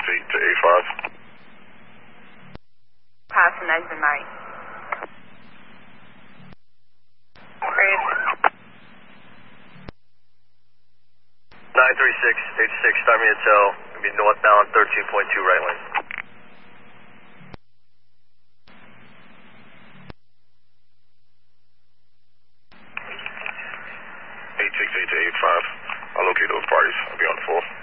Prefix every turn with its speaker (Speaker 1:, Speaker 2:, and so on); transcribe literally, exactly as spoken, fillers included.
Speaker 1: eight to eight five.
Speaker 2: Passing exit nine. Great.
Speaker 3: nine three six, eight six, start me to tell. Gonna be northbound thirteen point two right lane.
Speaker 1: eight six eight to eight five. I'll locate those parties. I'll be on the floor.